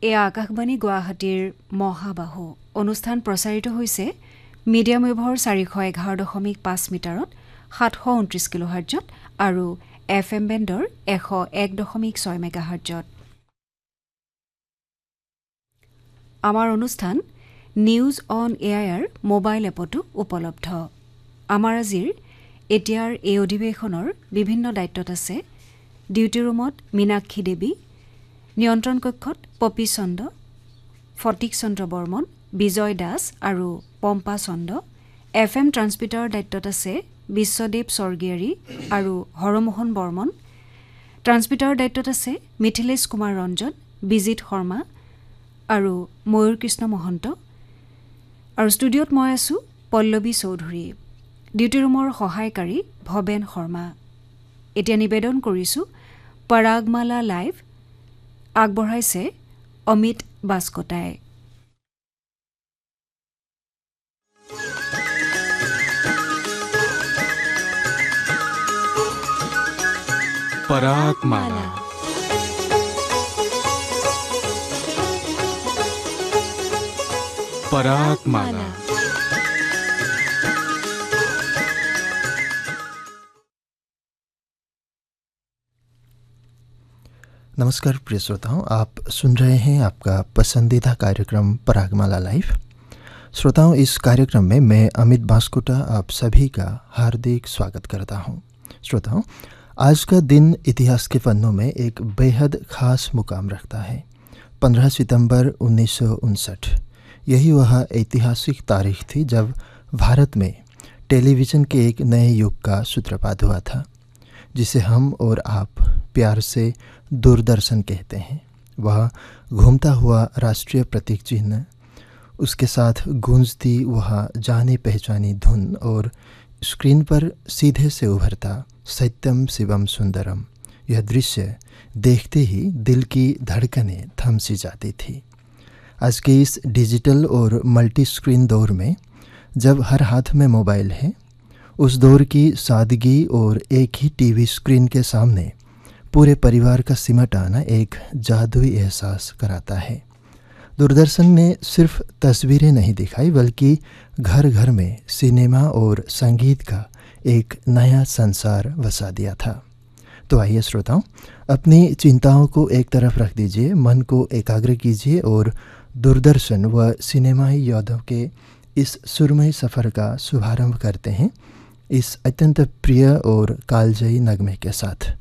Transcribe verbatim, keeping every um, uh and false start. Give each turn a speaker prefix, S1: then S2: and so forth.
S1: এয়া আকাশবাণী গুৱাহাটীৰ মহাবাহু অনুষ্ঠান প্ৰচাৰিত হৈছে মিডিয়াম ৱেভৰ চাৰিশ এঘাৰ দশমিক পাঁচ মিটাৰত সাতশ ঊনত্ৰিশ কিলোহাৰ্জত আৰু এফ এম বেণ্ডৰ এশ এক দশমিক ছয় মেগাহাৰ্জত। আমাৰ অনুষ্ঠান নিউজ অন এআইআৰ মোবাইল এপতো উপলব্ধ। আমাৰ আজিৰ এতিয়াৰ এই অধিৱেশনৰ বিভিন্ন দায়িত্বত আছে ডিউটি ৰুমত মীনাক্ষী দেৱী, নিয়ন্ত্ৰণ কক্ষত পপী চন্দ, ফটিক চন্দ্ৰ বৰ্মন, বিজয় দাস আৰু পম্পা চন্দ। এফ এম ট্ৰান্সমিটাৰৰ দায়িত্বত আছে বিশ্বদেৱ স্বৰ্গীয়াৰী আৰু হৰমোহন বৰ্মন। ট্ৰান্সমিটাৰৰ দায়িত্বত আছে মিথিলেশ কুমাৰ ৰঞ্জন, বিজিত শৰ্মা আৰু ময়ূৰ কৃষ্ণ মহন্ত। আৰু ষ্টুডিঅ'ত মই আছোঁ পল্লৱী চৌধুৰী, ডিউটি ৰুমৰ সহায়কাৰী ভৱেন শৰ্মা। এতিয়া নিবেদন কৰিছোঁ পৰাগমালা লাইভ, আগবঢ়াইছে অমিত বাস্কটাই।
S2: পৰাগমালা। পৰাগমালা।
S3: नमस्कार प्रिय श्रोताओं, आप सुन रहे हैं आपका पसंदीदा कार्यक्रम परागमाला लाइव। श्रोताओं, इस कार्यक्रम में मैं अमित बास्कोटा आप सभी का हार्दिक स्वागत करता हूं। श्रोताओं, आज का दिन इतिहास के पन्नों में एक बेहद खास मुकाम रखता है। पंद्रह सितंबर उन्नीस सौ उनसठ, यही वह ऐतिहासिक तारीख थी जब भारत में टेलीविज़न के एक नए युग का सूत्रपात हुआ था, जिसे हम और आप प्यार से दूरदर्शन कहते हैं। वह घूमता हुआ राष्ट्रीय प्रतीक चिन्ह, उसके साथ गूंजती वह जानी पहचानी धुन और स्क्रीन पर सीधे से उभरता सत्यम शिवम सुंदरम, यह दृश्य देखते ही दिल की धड़कनें थम सी जाती थी। आज के इस डिजिटल और मल्टी स्क्रीन दौर में जब हर हाथ में मोबाइल है, उस दौर की सादगी और एक ही टीवी स्क्रीन के सामने पूरे परिवार का सिमट आना एक जादुई एहसास कराता है। दूरदर्शन ने सिर्फ तस्वीरें नहीं दिखाई, बल्कि घर घर में सिनेमा और संगीत का एक नया संसार बसा दिया था। तो आइए श्रोताओं, अपनी चिंताओं को एक तरफ रख दीजिए, मन को एकाग्र कीजिए और दूरदर्शन व सिनेमाई यादों के इस सुरमई सफ़र का शुभारंभ करते हैं इस अत्यंत प्रिय और कालजयी नगमे के साथ।